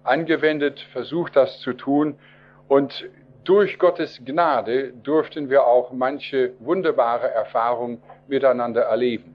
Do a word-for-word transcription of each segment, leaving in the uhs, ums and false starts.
angewendet, versucht das zu tun. Und durch Gottes Gnade durften wir auch manche wunderbare Erfahrungen miteinander erleben.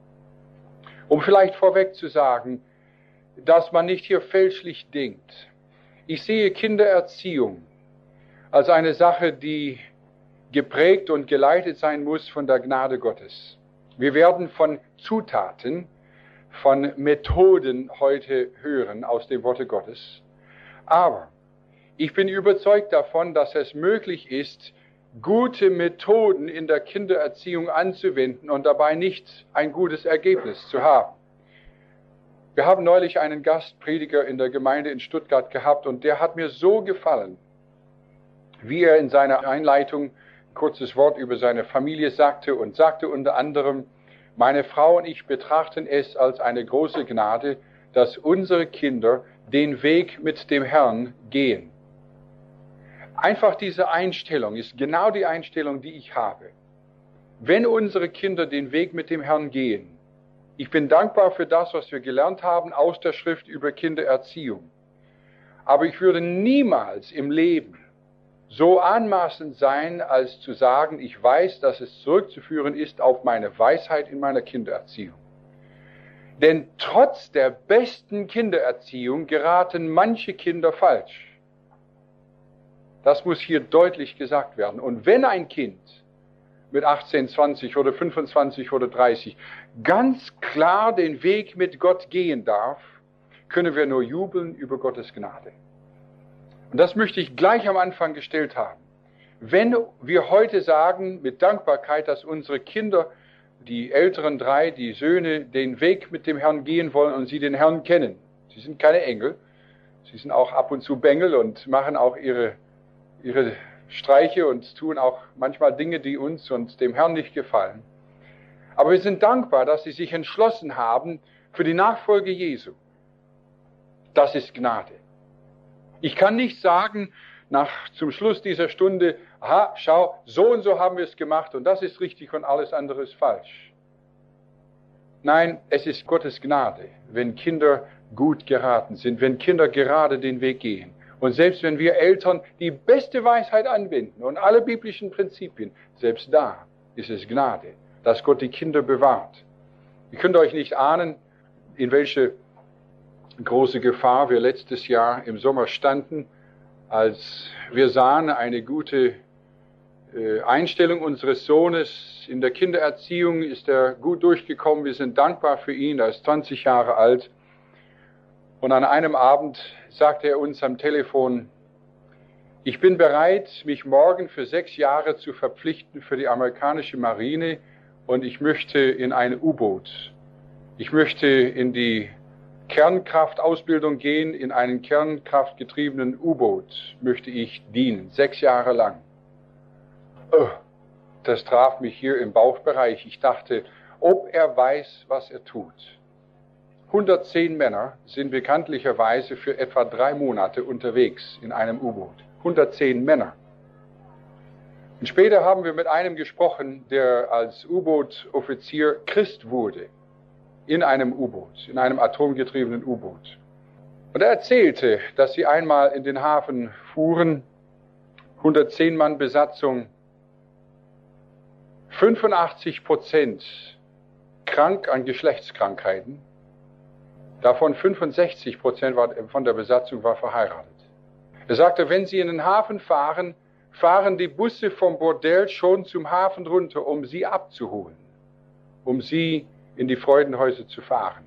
Um vielleicht vorweg zu sagen, dass man nicht hier fälschlich denkt. Ich sehe Kindererziehung als eine Sache, die geprägt und geleitet sein muss von der Gnade Gottes. Wir werden von Zutaten, von Methoden heute hören aus dem Worte Gottes. Aber ich bin überzeugt davon, dass es möglich ist, gute Methoden in der Kindererziehung anzuwenden und dabei nicht ein gutes Ergebnis zu haben. Wir haben neulich einen Gastprediger in der Gemeinde in Stuttgart gehabt und der hat mir so gefallen, wie er in seiner Einleitung ein kurzes Wort über seine Familie sagte und sagte unter anderem, meine Frau und ich betrachten es als eine große Gnade, dass unsere Kinder den Weg mit dem Herrn gehen. Einfach diese Einstellung ist genau die Einstellung, die ich habe. Wenn unsere Kinder den Weg mit dem Herrn gehen, ich bin dankbar für das, was wir gelernt haben aus der Schrift über Kindererziehung. Aber ich würde niemals im Leben so anmaßend sein, als zu sagen, ich weiß, dass es zurückzuführen ist auf meine Weisheit in meiner Kindererziehung. Denn trotz der besten Kindererziehung geraten manche Kinder falsch. Das muss hier deutlich gesagt werden. Und wenn ein Kind mit achtzehn, zwanzig oder fünfundzwanzig oder dreißig ganz klar den Weg mit Gott gehen darf, können wir nur jubeln über Gottes Gnade. Und das möchte ich gleich am Anfang gestellt haben. Wenn wir heute sagen mit Dankbarkeit, dass unsere Kinder, die älteren drei, die Söhne, den Weg mit dem Herrn gehen wollen und sie den Herrn kennen. Sie sind keine Engel, sie sind auch ab und zu Bengel und machen auch ihre, ihre Streiche und tun auch manchmal Dinge, die uns und dem Herrn nicht gefallen. Aber wir sind dankbar, dass sie sich entschlossen haben für die Nachfolge Jesu. Das ist Gnade. Ich kann nicht sagen, nach, zum Schluss dieser Stunde, aha, schau, so und so haben wir es gemacht und das ist richtig und alles andere ist falsch. Nein, es ist Gottes Gnade, wenn Kinder gut geraten sind, wenn Kinder gerade den Weg gehen. Und selbst wenn wir Eltern die beste Weisheit anwenden und alle biblischen Prinzipien, selbst da ist es Gnade, dass Gott die Kinder bewahrt. Ihr könnt euch nicht ahnen, in welche große Gefahr wir letztes Jahr im Sommer standen, als wir sahen, eine gute äh, Einstellung unseres Sohnes in der Kindererziehung ist er gut durchgekommen. Wir sind dankbar für ihn, er ist zwanzig Jahre alt. Und an einem Abend sagte er uns am Telefon, ich bin bereit, mich morgen für sechs Jahre zu verpflichten für die amerikanische Marine und ich möchte in ein U-Boot. Ich möchte in die Kernkraftausbildung gehen, in einen kernkraftgetriebenen U-Boot möchte ich dienen, sechs Jahre lang. Oh, das traf mich hier im Bauchbereich. Ich dachte, ob er weiß, was er tut. hundertzehn Männer sind bekanntlicherweise für etwa drei Monate unterwegs in einem U-Boot. hundertzehn Männer. Und später haben wir mit einem gesprochen, der als U-Boot-Offizier Christ wurde. In einem U-Boot, in einem atomgetriebenen U-Boot. Und er erzählte, dass sie einmal in den Hafen fuhren, hundertzehn Mann Besatzung, fünfundachtzig Prozent krank an Geschlechtskrankheiten, davon fünfundsechzig Prozent von der Besatzung war verheiratet. Er sagte, wenn sie in den Hafen fahren, fahren die Busse vom Bordell schon zum Hafen runter, um sie abzuholen, um sie in die Freudenhäuser zu fahren.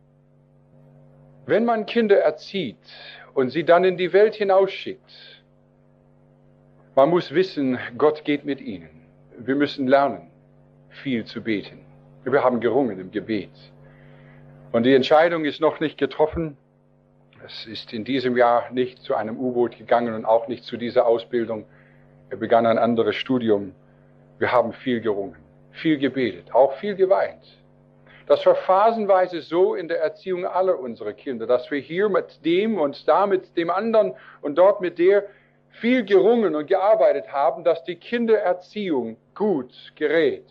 Wenn man Kinder erzieht und sie dann in die Welt hinausschickt, man muss wissen, Gott geht mit ihnen. Wir müssen lernen, viel zu beten. Wir haben gerungen im Gebet. Und die Entscheidung ist noch nicht getroffen. Es ist in diesem Jahr nicht zu einem U-Boot gegangen und auch nicht zu dieser Ausbildung. Er begann ein anderes Studium. Wir haben viel gerungen, viel gebetet, auch viel geweint. Das war phasenweise so in der Erziehung aller unserer Kinder, dass wir hier mit dem und da mit dem anderen und dort mit der viel gerungen und gearbeitet haben, dass die Kindererziehung gut gerät.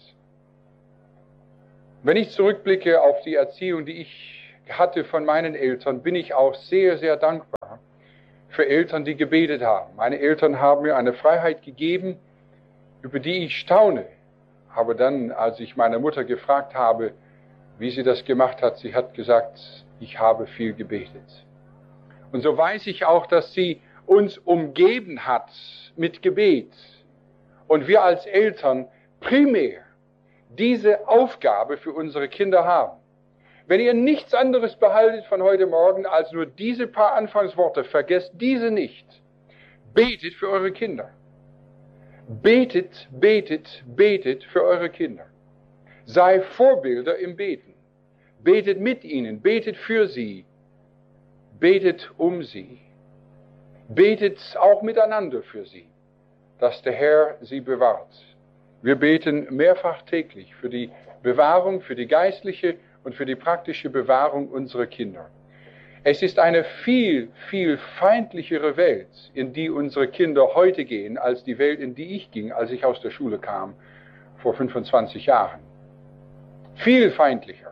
Wenn ich zurückblicke auf die Erziehung, die ich hatte von meinen Eltern, bin ich auch sehr, sehr dankbar, für Eltern, die gebetet haben. Meine Eltern haben mir eine Freiheit gegeben, über die ich staune. Aber dann, als ich meine Mutter gefragt habe, wie sie das gemacht hat, sie hat gesagt, ich habe viel gebetet. Und so weiß ich auch, dass sie uns umgeben hat mit Gebet. Und wir als Eltern primär diese Aufgabe für unsere Kinder haben. Wenn ihr nichts anderes behaltet von heute Morgen als nur diese paar Anfangsworte, vergesst diese nicht. Betet für eure Kinder. Betet, betet, betet für eure Kinder. Sei Vorbilder im Beten. Betet mit ihnen, betet für sie, betet um sie. Betet auch miteinander für sie, dass der Herr sie bewahrt. Wir beten mehrfach täglich für die Bewahrung, für die geistliche und für die praktische Bewahrung unserer Kinder. Es ist eine viel, viel feindlichere Welt, in die unsere Kinder heute gehen, als die Welt, in die ich ging, als ich aus der Schule kam, vor fünfundzwanzig Jahren. Viel feindlicher.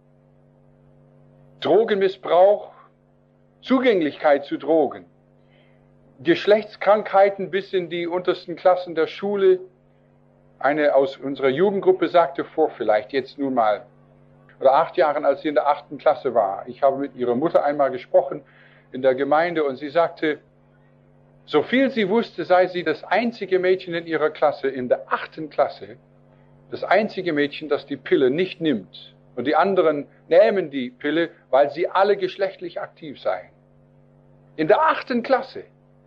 Drogenmissbrauch, Zugänglichkeit zu Drogen, Geschlechtskrankheiten bis in die untersten Klassen der Schule. Eine aus unserer Jugendgruppe sagte vor vielleicht jetzt nun mal, oder acht Jahren, als sie in der achten Klasse war. Ich habe mit ihrer Mutter einmal gesprochen in der Gemeinde und sie sagte, so viel sie wusste, sei sie das einzige Mädchen in ihrer Klasse, in der achten Klasse, das einzige Mädchen, das die Pille nicht nimmt. Und die anderen nehmen die Pille, weil sie alle geschlechtlich aktiv seien. In der achten Klasse.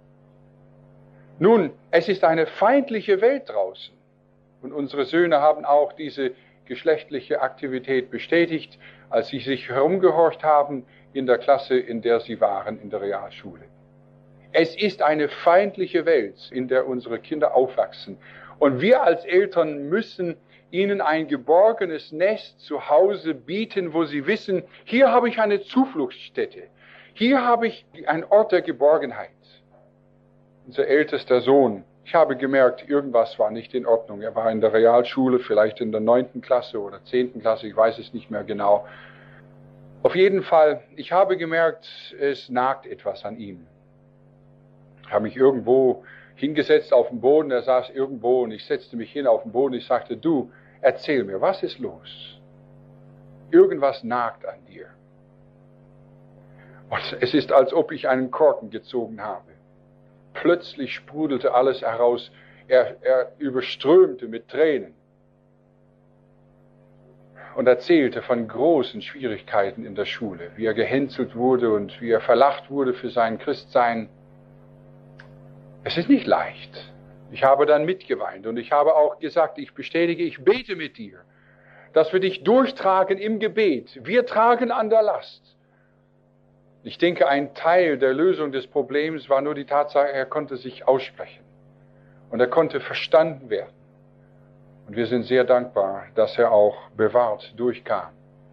Nun, es ist eine feindliche Welt draußen. Und unsere Söhne haben auch diese geschlechtliche Aktivität bestätigt, als sie sich herumgehorcht haben in der Klasse, in der sie waren, in der Realschule. Es ist eine feindliche Welt, in der unsere Kinder aufwachsen. Und wir als Eltern müssen ihnen ein geborgenes Nest zu Hause bieten, wo sie wissen, hier habe ich eine Zufluchtsstätte. Hier habe ich einen Ort der Geborgenheit. Unser ältester Sohn, ich habe gemerkt, irgendwas war nicht in Ordnung. Er war in der Realschule, vielleicht in der neunten Klasse oder zehnten Klasse, ich weiß es nicht mehr genau. Auf jeden Fall, ich habe gemerkt, es nagt etwas an ihm. Ich habe mich irgendwo hingesetzt auf den Boden, er saß irgendwo und ich setzte mich hin auf den Boden. Ich sagte, du, erzähl mir, was ist los? Irgendwas nagt an dir. Und es ist, als ob ich einen Korken gezogen habe. Plötzlich sprudelte alles heraus. Er, er überströmte mit Tränen und erzählte von großen Schwierigkeiten in der Schule, wie er gehänselt wurde und wie er verlacht wurde für sein Christsein. Es ist nicht leicht. Ich habe dann mitgeweint und ich habe auch gesagt, ich bestätige, ich bete mit dir, dass wir dich durchtragen im Gebet. Wir tragen an der Last. Ich denke, ein Teil der Lösung des Problems war nur die Tatsache, er konnte sich aussprechen und er konnte verstanden werden. Und wir sind sehr dankbar, dass er auch bewahrt durchkam.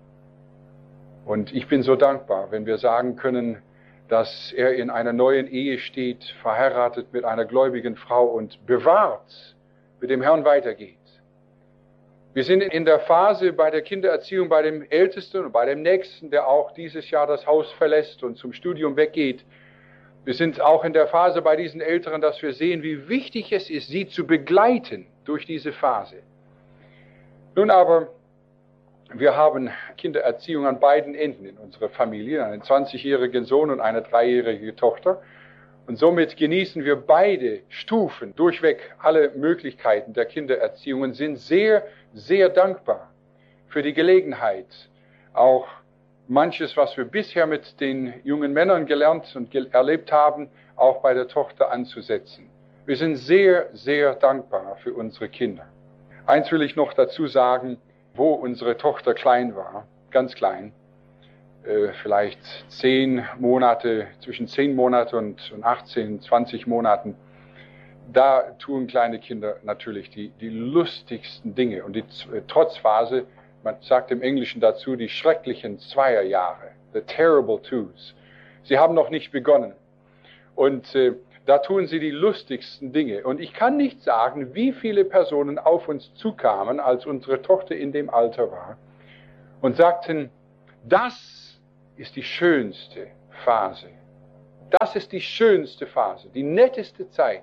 Und ich bin so dankbar, wenn wir sagen können, dass er in einer neuen Ehe steht, verheiratet mit einer gläubigen Frau und bewahrt mit dem Herrn weitergeht. Wir sind in der Phase bei der Kindererziehung bei dem Ältesten und bei dem Nächsten, der auch dieses Jahr das Haus verlässt und zum Studium weggeht. Wir sind auch in der Phase bei diesen Älteren, dass wir sehen, wie wichtig es ist, sie zu begleiten durch diese Phase. Nun aber, wir haben Kindererziehung an beiden Enden in unserer Familie, einen zwanzigjährigen Sohn und eine dreijährige Tochter. Und somit genießen wir beide Stufen durchweg alle Möglichkeiten der Kindererziehung und sind sehr, sehr dankbar für die Gelegenheit, auch manches, was wir bisher mit den jungen Männern gelernt und ge- erlebt haben, auch bei der Tochter anzusetzen. Wir sind sehr, sehr dankbar für unsere Kinder. Eins will ich noch dazu sagen, wo unsere Tochter klein war, ganz klein, äh, vielleicht zehn Monate, zwischen zehn Monate und, und achtzehn, zwanzig Monaten, da tun kleine Kinder natürlich die, die lustigsten Dinge. Und die äh, Trotzphase, man sagt im Englischen dazu, die schrecklichen Zweierjahre, the terrible twos. Sie haben noch nicht begonnen. Und äh, da tun sie die lustigsten Dinge. Und ich kann nicht sagen, wie viele Personen auf uns zukamen, als unsere Tochter in dem Alter war, und sagten, das ist die schönste Phase Das ist die schönste Phase, die netteste Zeit.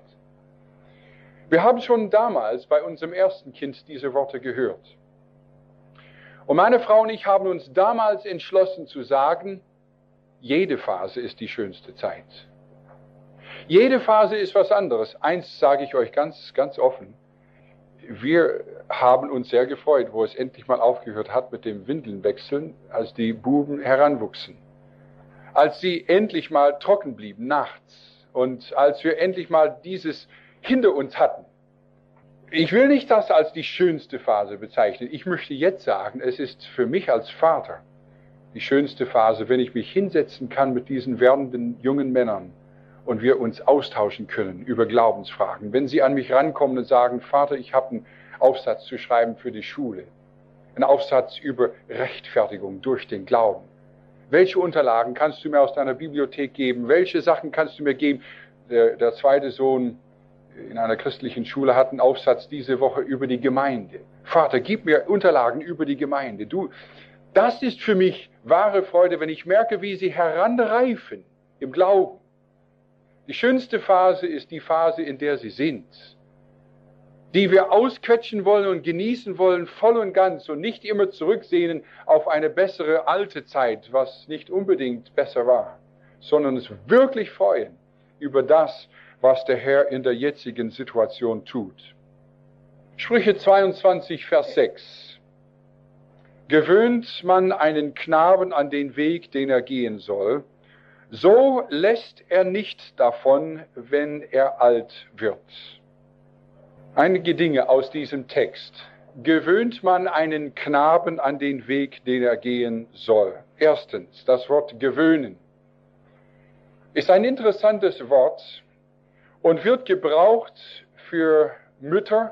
Wir haben schon damals bei unserem ersten Kind diese Worte gehört. Und meine Frau und ich haben uns damals entschlossen zu sagen, jede Phase ist die schönste Zeit. Jede Phase ist was anderes. Eins sage ich euch ganz, ganz offen. Wir haben uns sehr gefreut, wo es endlich mal aufgehört hat mit dem Windelnwechseln, als die Buben heranwuchsen. Als sie endlich mal trocken blieben nachts und als wir endlich mal dieses hinter uns hatten. Ich will nicht das als die schönste Phase bezeichnen. Ich möchte jetzt sagen, es ist für mich als Vater die schönste Phase, wenn ich mich hinsetzen kann mit diesen werdenden jungen Männern und wir uns austauschen können über Glaubensfragen. Wenn sie an mich rankommen und sagen, Vater, ich habe einen Aufsatz zu schreiben für die Schule, einen Aufsatz über Rechtfertigung durch den Glauben. Welche Unterlagen kannst du mir aus deiner Bibliothek geben? Welche Sachen kannst du mir geben? Der, der zweite Sohn in einer christlichen Schule hat einen Aufsatz diese Woche über die Gemeinde. Vater, gib mir Unterlagen über die Gemeinde. Du, das ist für mich wahre Freude, wenn ich merke, wie sie heranreifen im Glauben. Die schönste Phase ist die Phase, in der sie sind, die wir ausquetschen wollen und genießen wollen, voll und ganz und nicht immer zurücksehnen auf eine bessere alte Zeit, was nicht unbedingt besser war, sondern uns wirklich freuen über das, was der Herr in der jetzigen Situation tut. Sprüche zweiundzwanzig, Vers sechs. Gewöhnt man einen Knaben an den Weg, den er gehen soll, so lässt er nicht davon, wenn er alt wird. Einige Dinge aus diesem Text. Gewöhnt man einen Knaben an den Weg, den er gehen soll. Erstens, das Wort gewöhnen ist ein interessantes Wort und wird gebraucht für Mütter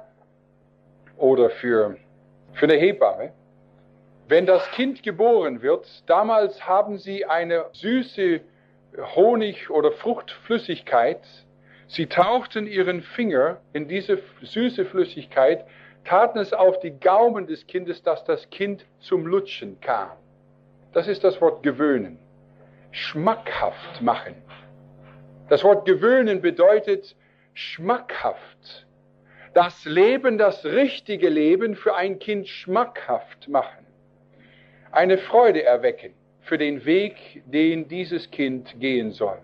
oder für, für eine Hebamme. Wenn das Kind geboren wird, damals haben sie eine süße Honig- oder Fruchtflüssigkeit. Sie tauchten ihren Finger in diese süße Flüssigkeit, taten es auf die Gaumen des Kindes, dass das Kind zum Lutschen kam. Das ist das Wort gewöhnen. Schmackhaft machen. Das Wort gewöhnen bedeutet schmackhaft. Das Leben, das richtige Leben für ein Kind schmackhaft machen. Eine Freude erwecken für den Weg, den dieses Kind gehen soll.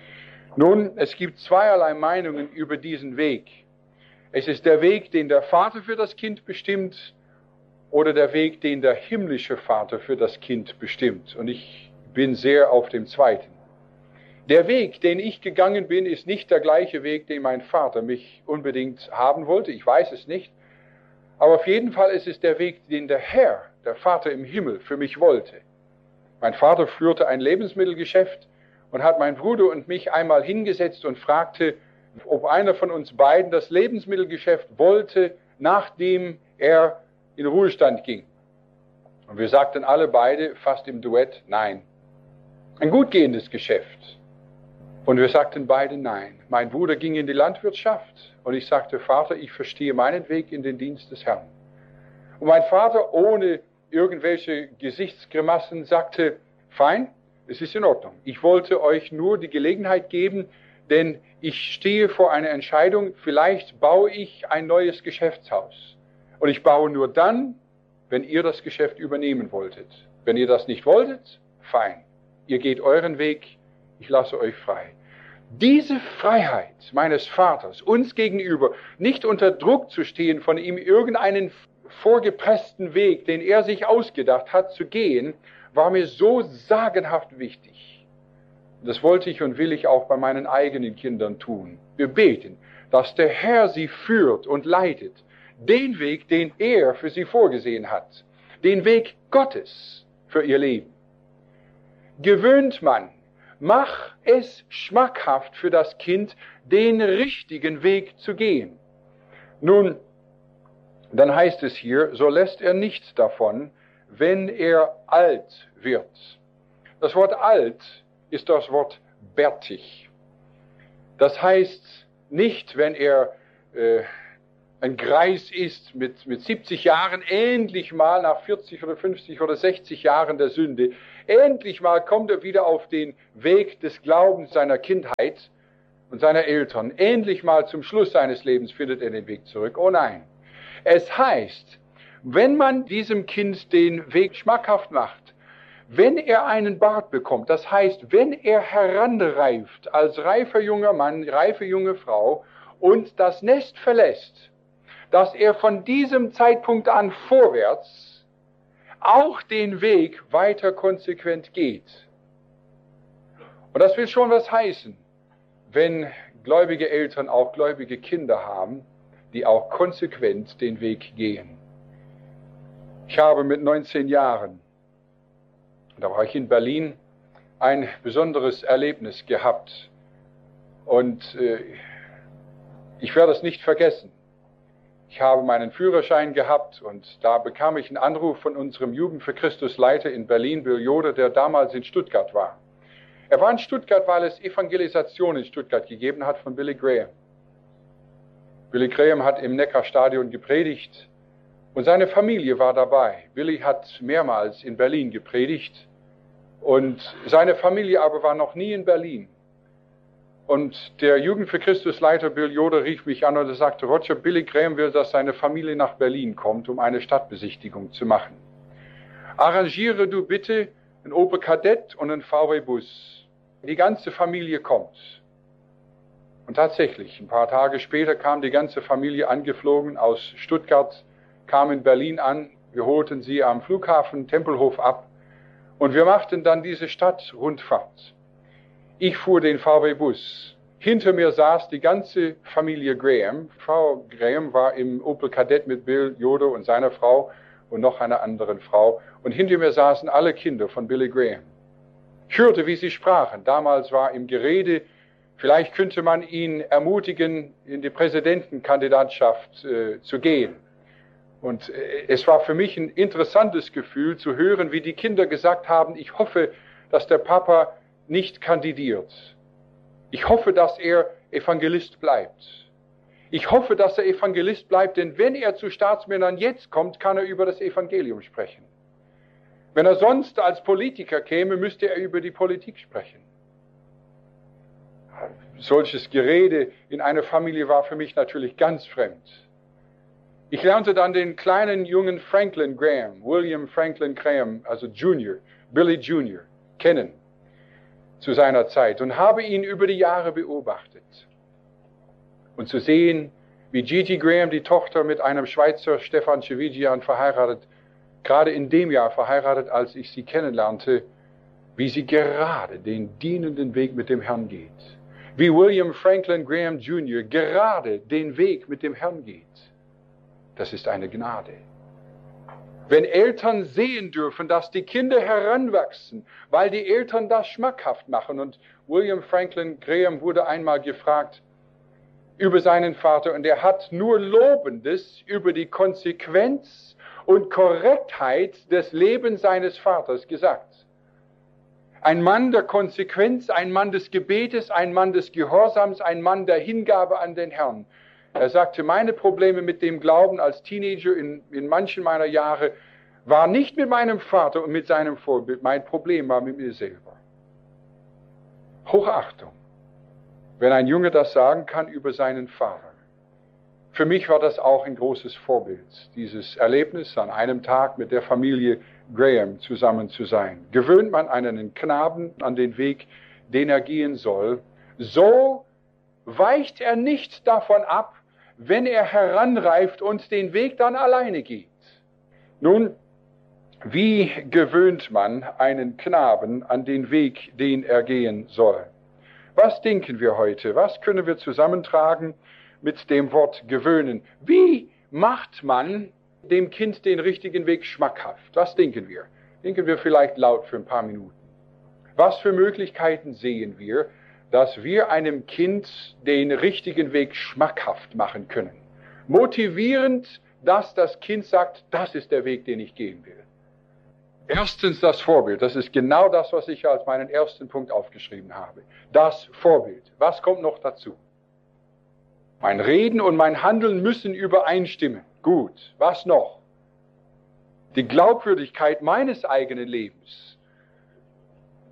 Nun, es gibt zweierlei Meinungen über diesen Weg. Es ist der Weg, den der Vater für das Kind bestimmt, oder der Weg, den der himmlische Vater für das Kind bestimmt. Und ich bin sehr auf dem zweiten. Der Weg, den ich gegangen bin, ist nicht der gleiche Weg, den mein Vater mich unbedingt haben wollte. Ich weiß es nicht. Aber auf jeden Fall ist es der Weg, den der Herr, der Vater im Himmel, für mich wollte. Mein Vater führte ein Lebensmittelgeschäft und hat mein Bruder und mich einmal hingesetzt und fragte, ob einer von uns beiden das Lebensmittelgeschäft wollte, nachdem er in Ruhestand ging. Und wir sagten alle beide fast im Duett, nein. Ein gut gehendes Geschäft. Und wir sagten beide nein. Mein Bruder ging in die Landwirtschaft und ich sagte, Vater, ich verstehe meinen Weg in den Dienst des Herrn. Und mein Vater, ohne irgendwelche Gesichtsgrimassen, sagte, fein, es ist in Ordnung. Ich wollte euch nur die Gelegenheit geben, denn ich stehe vor einer Entscheidung, vielleicht baue ich ein neues Geschäftshaus. Und ich baue nur dann, wenn ihr das Geschäft übernehmen wolltet. Wenn ihr das nicht wolltet, fein. Ihr geht euren Weg, ich lasse euch frei. Diese Freiheit meines Vaters, uns gegenüber, nicht unter Druck zu stehen, von ihm irgendeinen vorgepressten Weg, den er sich ausgedacht hat, zu gehen, war mir so sagenhaft wichtig. Das wollte ich und will ich auch bei meinen eigenen Kindern tun. Wir beten, dass der Herr sie führt und leitet, den Weg, den er für sie vorgesehen hat, den Weg Gottes für ihr Leben. Gewöhnt man, mach es schmackhaft für das Kind, den richtigen Weg zu gehen. Nun, dann heißt es hier, so lässt er nichts davon, wenn er alt wird. Das Wort alt ist das Wort bärtig. Das heißt nicht, wenn er äh, ein Greis ist mit, mit siebzig Jahren, endlich mal nach vierzig oder fünfzig oder sechzig Jahren der Sünde, Endlich mal kommt er wieder auf den Weg des Glaubens seiner Kindheit und seiner Eltern. Endlich mal zum Schluss seines Lebens findet er den Weg zurück. Oh nein. Es heißt, wenn man diesem Kind den Weg schmackhaft macht, wenn er einen Bart bekommt, das heißt, wenn er heranreift als reifer junger Mann, reife junge Frau und das Nest verlässt, dass er von diesem Zeitpunkt an vorwärts auch den Weg weiter konsequent geht. Und das will schon was heißen, wenn gläubige Eltern auch gläubige Kinder haben, die auch konsequent den Weg gehen. Ich habe mit neunzehn Jahren, da war ich in Berlin, ein besonderes Erlebnis gehabt. Und äh, ich werde es nicht vergessen. Ich habe meinen Führerschein gehabt und da bekam ich einen Anruf von unserem Jugend für Christus Leiter in Berlin, Bill Yoder, der damals in Stuttgart war. Er war in Stuttgart, weil es Evangelisation in Stuttgart gegeben hat von Billy Graham. Billy Graham hat im Neckarstadion gepredigt und seine Familie war dabei. Billy hat mehrmals in Berlin gepredigt und seine Familie aber war noch nie in Berlin. Und der Jugend für Christus Leiter Bill Yoder rief mich an und er sagte, Roger, Billy Graham will, dass seine Familie nach Berlin kommt, um eine Stadtbesichtigung zu machen. Arrangiere du bitte einen Opel Kadett und einen V W-Bus. Die ganze Familie kommt. Und tatsächlich, ein paar Tage später kam die ganze Familie angeflogen aus Stuttgart, kam in Berlin an. Wir holten sie am Flughafen Tempelhof ab und wir machten dann diese Stadtrundfahrt. Ich fuhr den V W-Bus. Hinter mir saß die ganze Familie Graham. Frau Graham war im Opel Kadett mit Bill Yoder und seiner Frau und noch einer anderen Frau. Und hinter mir saßen alle Kinder von Billy Graham. Ich hörte, wie sie sprachen. Damals war im Gerede, vielleicht könnte man ihn ermutigen, in die Präsidentenkandidatschaft äh, zu gehen. Und äh, es war für mich ein interessantes Gefühl zu hören, wie die Kinder gesagt haben, ich hoffe, dass der Papa nicht kandidiert. Ich hoffe, dass er Evangelist bleibt. Ich hoffe, dass er Evangelist bleibt, denn wenn er zu Staatsmännern jetzt kommt, kann er über das Evangelium sprechen. Wenn er sonst als Politiker käme, müsste er über die Politik sprechen. Solches Gerede in einer Familie war für mich natürlich ganz fremd. Ich lernte dann den kleinen jungen Franklin Graham, William Franklin Graham, also Junior, Billy Junior, kennen zu seiner Zeit und habe ihn über die Jahre beobachtet. Und zu sehen, wie Gigi Graham, die Tochter, mit einem Schweizer Stefan Cevigian verheiratet, gerade in dem Jahr verheiratet, als ich sie kennenlernte, wie sie gerade den dienenden Weg mit dem Herrn geht. Wie William Franklin Graham Junior gerade den Weg mit dem Herrn geht. Das ist eine Gnade. Wenn Eltern sehen dürfen, dass die Kinder heranwachsen, weil die Eltern das schmackhaft machen. Und William Franklin Graham wurde einmal gefragt über seinen Vater und er hat nur Lobendes über die Konsequenz und Korrektheit des Lebens seines Vaters gesagt. Ein Mann der Konsequenz, ein Mann des Gebetes, ein Mann des Gehorsams, ein Mann der Hingabe an den Herrn. Er sagte, meine Probleme mit dem Glauben als Teenager in, in manchen meiner Jahre war nicht mit meinem Vater und mit seinem Vorbild. Mein Problem war mit mir selber. Hochachtung, wenn ein Junge das sagen kann über seinen Vater. Für mich war das auch ein großes Vorbild, dieses Erlebnis, an einem Tag mit der Familie Graham zusammen zu sein. Gewöhnt man einen Knaben an den Weg, den er gehen soll, so weicht er nicht davon ab, wenn er heranreift und den Weg dann alleine geht. Nun, wie gewöhnt man einen Knaben an den Weg, den er gehen soll? Was denken wir heute? Was können wir zusammentragen mit dem Wort gewöhnen? Wie macht man dem Kind den richtigen Weg schmackhaft? Was denken wir? Denken wir vielleicht laut für ein paar Minuten. Was für Möglichkeiten sehen wir, dass wir einem Kind den richtigen Weg schmackhaft machen können? Motivierend, dass das Kind sagt, das ist der Weg, den ich gehen will. Erstens das Vorbild. Das ist genau das, was ich als meinen ersten Punkt aufgeschrieben habe. Das Vorbild. Was kommt noch dazu? Mein Reden und mein Handeln müssen übereinstimmen. Gut. Was noch? Die Glaubwürdigkeit meines eigenen Lebens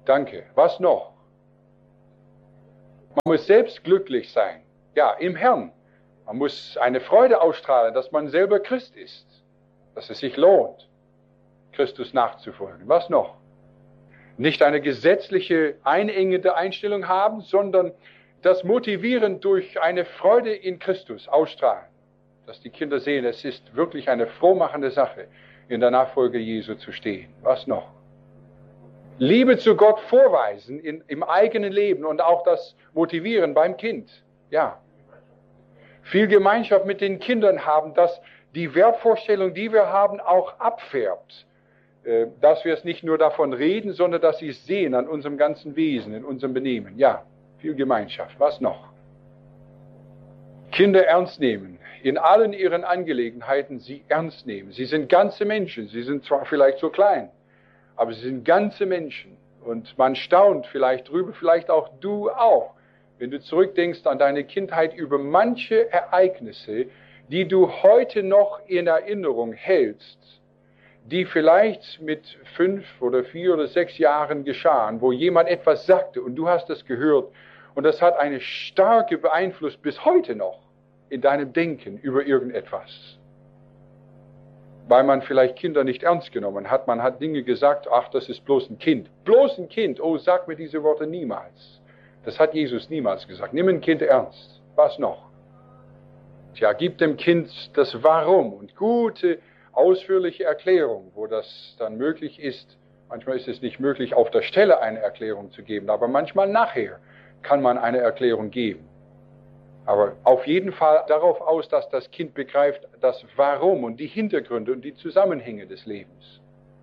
Danke. Was noch? Man muss selbst glücklich sein. Ja, im Herrn. Man muss eine Freude ausstrahlen, dass man selber Christ ist. Dass es sich lohnt, Christus nachzufolgen. Was noch? Nicht eine gesetzliche, einengende Einstellung haben, sondern das motivieren durch eine Freude in Christus ausstrahlen. Dass die Kinder sehen, es ist wirklich eine frohmachende Sache, in der Nachfolge Jesu zu stehen. Was noch? Liebe zu Gott vorweisen in, im eigenen Leben und auch das Motivieren beim Kind. Ja. Viel Gemeinschaft mit den Kindern haben, dass die Wertvorstellung, die wir haben, auch abfärbt. Äh, dass wir es nicht nur davon reden, sondern dass sie es sehen an unserem ganzen Wesen, in unserem Benehmen. Ja, viel Gemeinschaft. Was noch? Kinder ernst nehmen. In allen ihren Angelegenheiten sie ernst nehmen. Sie sind ganze Menschen. Sie sind zwar vielleicht so klein, aber sie sind ganze Menschen. Und man staunt vielleicht drüber, vielleicht auch du auch, wenn du zurückdenkst an deine Kindheit über manche Ereignisse, die du heute noch in Erinnerung hältst, die vielleicht mit fünf oder vier oder sechs Jahren geschahen, wo jemand etwas sagte und du hast es gehört und das hat eine starke Beeinfluss bis heute noch in deinem Denken über irgendetwas. Weil man vielleicht Kinder nicht ernst genommen hat. Man hat Dinge gesagt, ach, das ist bloß ein Kind. Bloß ein Kind, oh, sag mir diese Worte niemals. Das hat Jesus niemals gesagt. Nimm ein Kind ernst. Was noch? Tja, gib dem Kind das Warum und gute, ausführliche Erklärung, wo das dann möglich ist. Manchmal ist es nicht möglich, auf der Stelle eine Erklärung zu geben, aber manchmal nachher kann man eine Erklärung geben. Aber auf jeden Fall darauf aus, dass das Kind begreift, das Warum und die Hintergründe und die Zusammenhänge des Lebens.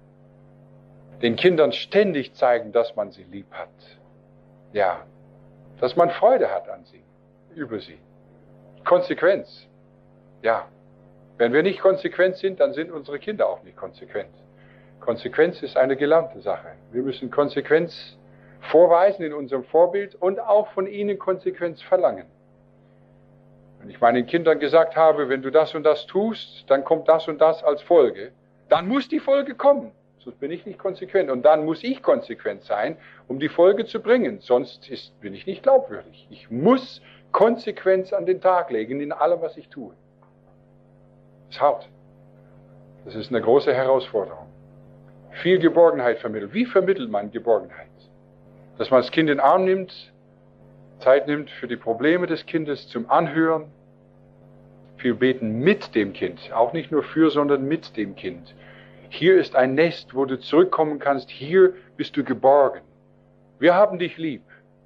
Den Kindern ständig zeigen, dass man sie lieb hat. Ja, dass man Freude hat an sie, über sie. Konsequenz. Ja, wenn wir nicht konsequent sind, dann sind unsere Kinder auch nicht konsequent. Konsequenz ist eine gelernte Sache. Wir müssen Konsequenz vorweisen in unserem Vorbild und auch von ihnen Konsequenz verlangen. Wenn ich meinen Kindern gesagt habe, wenn du das und das tust, dann kommt das und das als Folge, dann muss die Folge kommen. Sonst bin ich nicht konsequent. Und dann muss ich konsequent sein, um die Folge zu bringen. Sonst ist, bin ich nicht glaubwürdig. Ich muss Konsequenz an den Tag legen in allem, was ich tue. Das ist hart. Das ist eine große Herausforderung. Viel Geborgenheit vermittelt. Wie vermittelt man Geborgenheit? Dass man das Kind in den Arm nimmt, Zeit nimmt für die Probleme des Kindes zum Anhören, viel beten mit dem Kind, auch nicht nur für, sondern mit dem Kind. Hier ist ein Nest, wo du zurückkommen kannst, hier bist du geborgen. Wir haben dich lieb.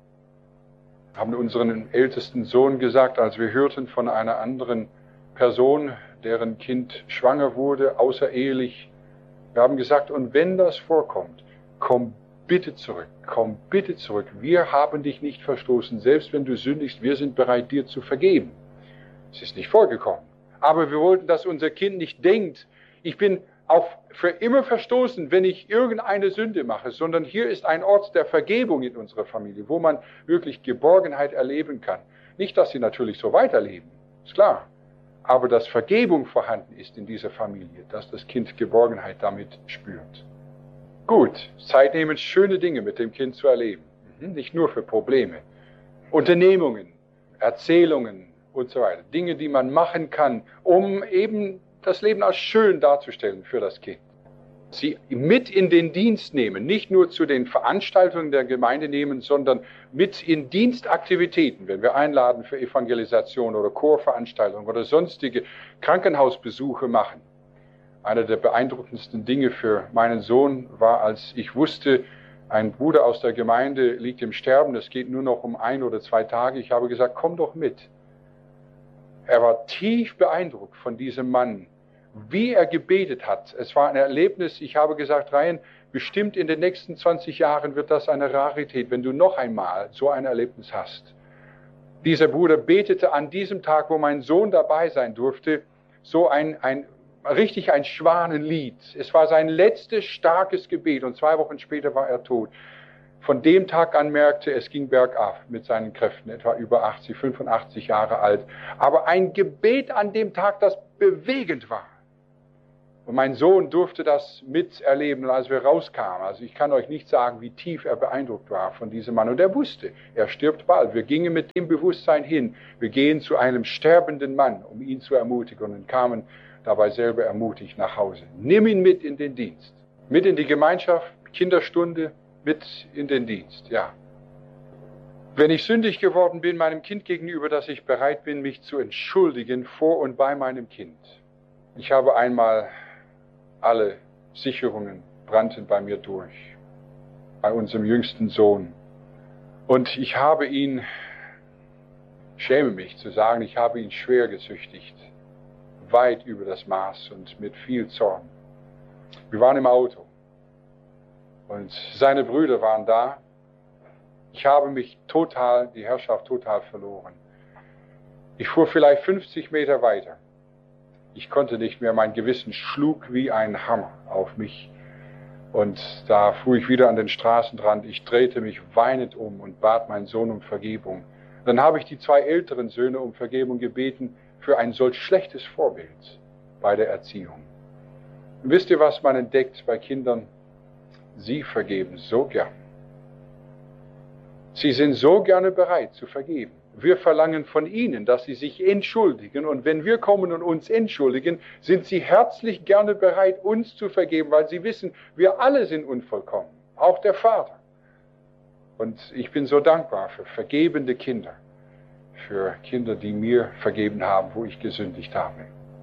Wir haben unseren ältesten Sohn gesagt, als wir hörten von einer anderen Person, deren Kind schwanger wurde, außerehelich. Wir haben gesagt, und wenn das vorkommt, komm bitte zurück, komm bitte zurück. Wir haben dich nicht verstoßen, selbst wenn du sündigst, wir sind bereit, dir zu vergeben. Es ist nicht vorgekommen. Aber wir wollten, dass unser Kind nicht denkt, ich bin auf für immer verstoßen, wenn ich irgendeine Sünde mache, sondern hier ist ein Ort der Vergebung in unserer Familie, wo man wirklich Geborgenheit erleben kann. Nicht, dass sie natürlich so weiterleben, ist klar. Aber dass Vergebung vorhanden ist in dieser Familie, dass das Kind Geborgenheit damit spürt. Gut, Zeit nehmen, schöne Dinge mit dem Kind zu erleben. Nicht nur für Probleme. Unternehmungen, Erzählungen und so weiter. Dinge, die man machen kann, um eben das Leben als schön darzustellen für das Kind. Sie mit in den Dienst nehmen, nicht nur zu den Veranstaltungen der Gemeinde nehmen, sondern mit in Dienstaktivitäten, wenn wir einladen für Evangelisation oder Chorveranstaltungen oder sonstige Krankenhausbesuche machen. Einer der beeindruckendsten Dinge für meinen Sohn war, als ich wusste, ein Bruder aus der Gemeinde liegt im Sterben, es geht nur noch um ein oder zwei Tage. Ich habe gesagt, komm doch mit. Er war tief beeindruckt von diesem Mann, wie er gebetet hat. Es war ein Erlebnis, ich habe gesagt, Ryan, bestimmt in den nächsten zwanzig Jahren wird das eine Rarität, wenn du noch einmal so ein Erlebnis hast. Dieser Bruder betete an diesem Tag, wo mein Sohn dabei sein durfte, so ein, ein richtig ein Schwanenlied. Es war sein letztes starkes Gebet und zwei Wochen später war er tot. Von dem Tag an merkte, es ging bergab mit seinen Kräften, etwa über achtzig, fünfundachtzig Jahre alt. Aber ein Gebet an dem Tag, das bewegend war. Und mein Sohn durfte das miterleben, als wir rauskamen. Also ich kann euch nicht sagen, wie tief er beeindruckt war von diesem Mann. Und er wusste, er stirbt bald. Wir gingen mit dem Bewusstsein hin. Wir gehen zu einem sterbenden Mann, um ihn zu ermutigen, und kamen dabei selber ermutigt nach Hause. Nimm ihn mit in den Dienst. Mit in die Gemeinschaft, Kinderstunde, mit in den Dienst, ja. Wenn ich sündig geworden bin meinem Kind gegenüber, dass ich bereit bin, mich zu entschuldigen vor und bei meinem Kind. Ich habe einmal alle Sicherungen brannten bei mir durch, bei unserem jüngsten Sohn. Und ich habe ihn, schäme mich zu sagen, ich habe ihn schwer gezüchtigt, weit über das Maß und mit viel Zorn. Wir waren im Auto und seine Brüder waren da. Ich habe mich total, die Herrschaft total verloren. Ich fuhr vielleicht fünfzig Meter weiter. Ich konnte nicht mehr, mein Gewissen schlug wie ein Hammer auf mich. Und da fuhr ich wieder an den Straßenrand. Ich drehte mich weinend um und bat meinen Sohn um Vergebung. Dann habe ich die zwei älteren Söhne um Vergebung gebeten für ein solch schlechtes Vorbild bei der Erziehung. Und wisst ihr, was man entdeckt bei Kindern? Sie vergeben so gern. Sie sind so gerne bereit zu vergeben. Wir verlangen von ihnen, dass sie sich entschuldigen. Und wenn wir kommen und uns entschuldigen, sind sie herzlich gerne bereit, uns zu vergeben, weil sie wissen, wir alle sind unvollkommen, auch der Vater. Und ich bin so dankbar für vergebende Kinder, für Kinder, die mir vergeben haben, wo ich gesündigt habe.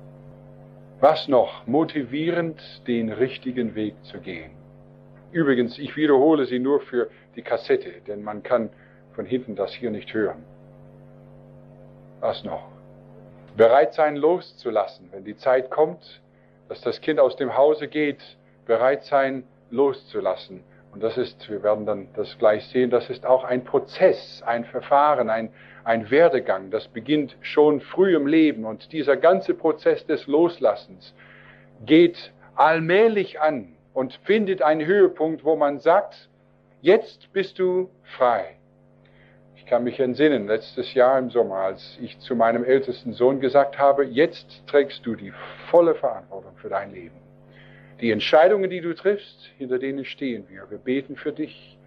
Was noch? Motivierend, den richtigen Weg zu gehen. Übrigens, ich wiederhole sie nur für die Kassette, denn man kann von hinten das hier nicht hören. Was noch? Bereit sein, loszulassen, wenn die Zeit kommt, dass das Kind aus dem Hause geht, bereit sein, loszulassen. Und das ist, wir werden dann das gleich sehen, das ist auch ein Prozess, ein Verfahren, ein, ein Werdegang. Das beginnt schon früh im Leben. Und dieser ganze Prozess des Loslassens geht allmählich an und findet einen Höhepunkt, wo man sagt, jetzt bist du frei. Ich kann mich entsinnen, letztes Jahr im Sommer, als ich zu meinem ältesten Sohn gesagt habe, jetzt trägst du die volle Verantwortung für dein Leben. Die Entscheidungen, die du triffst, hinter denen stehen wir. Wir beten für dich.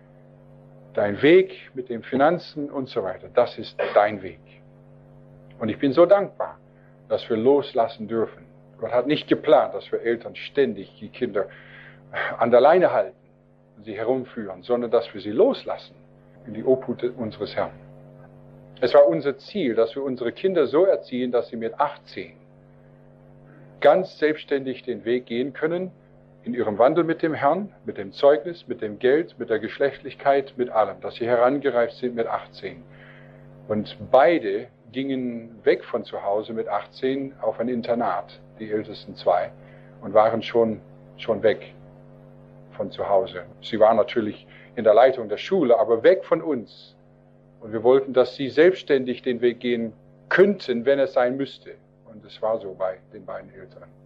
Dein Weg mit den Finanzen und so weiter, das ist dein Weg. Und ich bin so dankbar, dass wir loslassen dürfen. Gott hat nicht geplant, dass wir Eltern ständig die Kinder an der Leine halten und sie herumführen, sondern dass wir sie loslassen in die Obhut unseres Herrn. Es war unser Ziel, dass wir unsere Kinder so erziehen, dass sie mit achtzehn ganz selbstständig den Weg gehen können, in ihrem Wandel mit dem Herrn, mit dem Zeugnis, mit dem Geld, mit der Geschlechtlichkeit, mit allem, dass sie herangereift sind mit achtzehn. Und beide gingen weg von zu Hause mit achtzehn auf ein Internat, die ältesten zwei, und waren schon, schon weg von zu Hause. Sie waren natürlich in der Leitung der Schule, aber weg von uns. Und wir wollten, dass sie selbstständig den Weg gehen könnten, wenn es sein müsste. Und es war so bei den beiden Eltern.